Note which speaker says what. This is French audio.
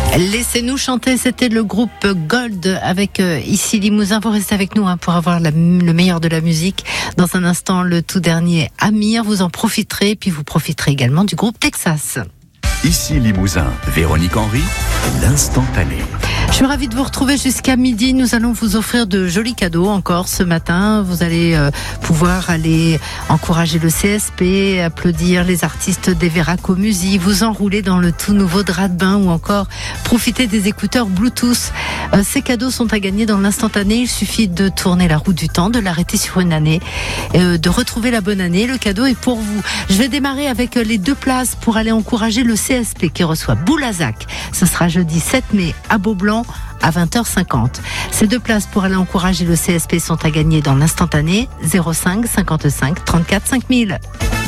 Speaker 1: Laissez-nous chanter, c'était le groupe Gold avec Ici Limousin. Vous restez avec nous pour avoir le meilleur de la musique. Dans un instant, le tout dernier Amir, vous en profiterez, puis vous profiterez également du groupe Texas.
Speaker 2: Ici Limousin, Véronique Henry, l'instantané.
Speaker 1: Je suis ravie de vous retrouver jusqu'à midi. Nous allons vous offrir de jolis cadeaux encore ce matin. Vous allez pouvoir aller encourager le CSP, applaudir les artistes des Veraco Music, vous enrouler dans le tout nouveau drap de bain ou encore profiter des écouteurs Bluetooth. Ces cadeaux sont à gagner dans l'instantané. Il suffit de tourner la roue du temps, de l'arrêter sur une année, de retrouver la bonne année. Le cadeau est pour vous. Je vais démarrer avec les 2 places pour aller encourager le CSP qui reçoit Boulazac. Ce sera jeudi 7 mai à Beaublanc à 20h50. Ces 2 places pour aller encourager le CSP sont à gagner dans l'instantané 05 55 34 5000.